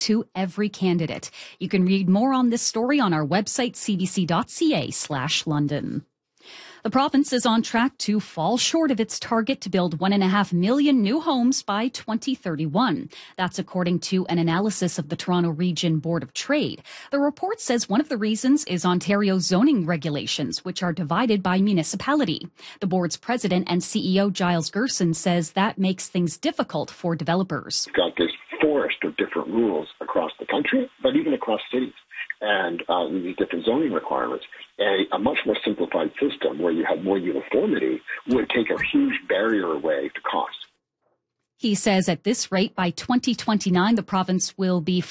to every candidate. You can read more on this story on our website, cbc.ca/London. The province is on track to fall short of its target to build 1.5 million new homes by 2031. That's according to an analysis of the Toronto Region Board of Trade. The report says one of the reasons is Ontario's zoning regulations, which are divided by municipality. The board's president and CEO, Giles Gerson, says that makes things difficult for developers. We've got this forest of different rules across the country, but even across cities, and these different zoning requirements. A much more simplified system where you have more uniformity would take a huge barrier away to cost. He says at this rate, by 2029, the province will be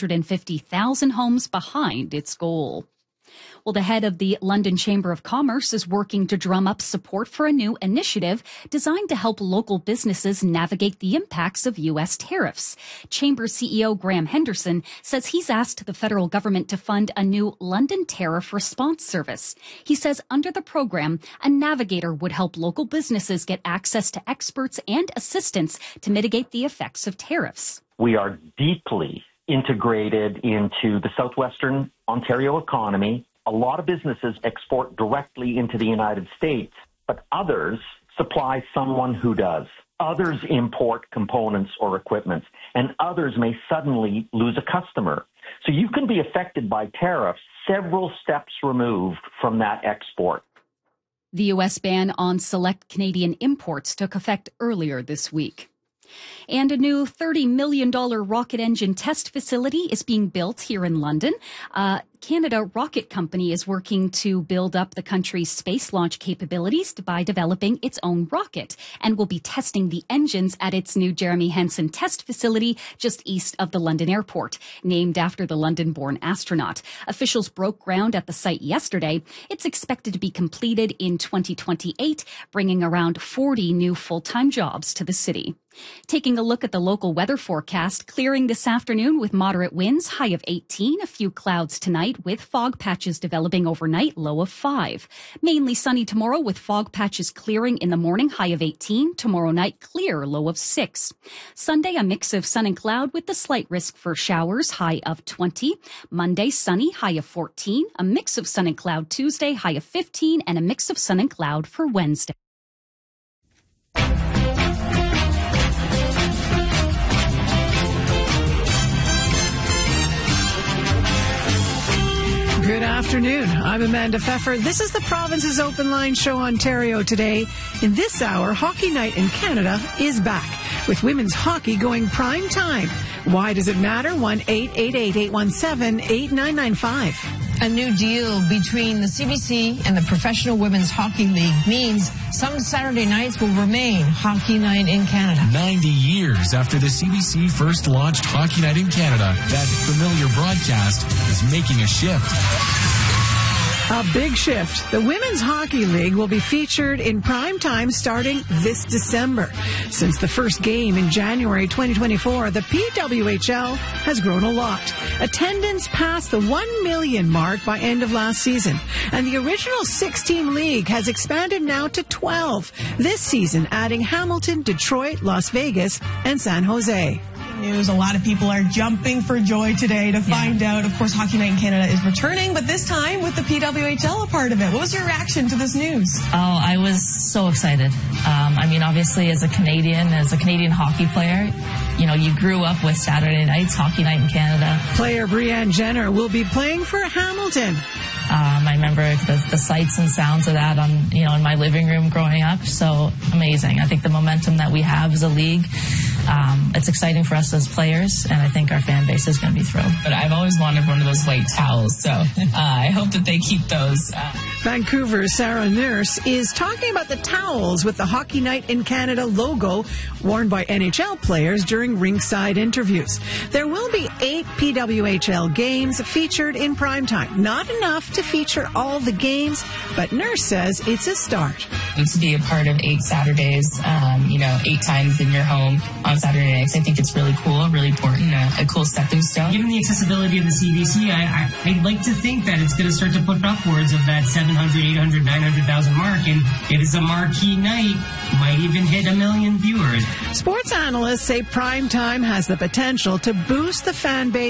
550,000 homes behind its goal. Well, the head of the London Chamber of Commerce is working to drum up support for a new initiative designed to help local businesses navigate the impacts of U.S. tariffs. Chamber CEO Graham Henderson says he's asked the federal government to fund a new London tariff response service. He says under the program, a navigator would help local businesses get access to experts and assistance to mitigate the effects of tariffs. We are deeply integrated into the southwestern Ontario economy. A lot of businesses export directly into the United States, but others supply someone who does. Others import components or equipment, and others may suddenly lose a customer. So you can be affected by tariffs several steps removed from that export. The U.S. ban on select Canadian imports took effect earlier this week. And a new $30 million rocket engine test facility is being built here in London. Canada Rocket Company is working to build up the country's space launch capabilities by developing its own rocket and will be testing the engines at its new Jeremy Hansen test facility just east of the London airport, named after the London-born astronaut. Officials broke ground at the site yesterday. It's expected to be completed in 2028, bringing around 40 new full-time jobs to the city. Taking a look at the local weather forecast, clearing this afternoon with moderate winds, high of 18, a few clouds tonight with fog patches developing overnight, low of 5. Mainly sunny tomorrow with fog patches clearing in the morning, high of 18. Tomorrow night, clear, low of 6. Sunday, a mix of sun and cloud with the slight risk for showers, high of 20. Monday, sunny, high of 14. A mix of sun and cloud Tuesday, high of 15, and a mix of sun and cloud for Wednesday. Good afternoon. I'm Amanda Pfeffer. This is the Province's Open Line Show Ontario today. In this hour, Hockey Night in Canada is back, with women's hockey going prime time. Why does it matter? 1-888-817-8995. A new deal between the CBC and the Professional Women's Hockey League means some Saturday nights will remain Hockey Night in Canada. 90 years after the CBC first launched Hockey Night in Canada, that familiar broadcast is making a shift. A big shift. The Women's Hockey League will be featured in prime time starting this December. Since the first game in January 2024, the PWHL has grown a lot. Attendance passed the 1 million mark by end of last season. And the original 6-team league has expanded now to 12 this season, adding Hamilton, Detroit, Las Vegas, and San Jose. News. A lot of people are jumping for joy today to find out, of course, Hockey Night in Canada is returning, but this time with the PWHL a part of it. What was your reaction to this news? Oh, I was so excited. Obviously, as a Canadian hockey player, you grew up with Saturday nights, Hockey Night in Canada. Player Brianne Jenner will be playing for Hamilton. I remember the sights and sounds of that in my living room growing up. So amazing. I think the momentum that we have as a league, it's exciting for us as players, and I think our fan base is going to be thrilled. But I've always wanted one of those white towels, so I hope that they keep those. Vancouver's Sarah Nurse is talking about the towels with the Hockey Night in Canada logo worn by NHL players during rinkside interviews. There will be 8 PWHL games featured in primetime. Not enough to feature all the games, but Nurse says it's a start. To be a part of 8 Saturdays, 8 times in your home on Saturday nights, I think it's really cool, really important, a cool stepping stone. Given the accessibility of the CBC, I'd like to think that it's going to start to push upwards of that 7 700, 800, 900,000 mark. And it is a marquee night. Might even hit 1 million viewers. Sports analysts say primetime has the potential to boost the fan base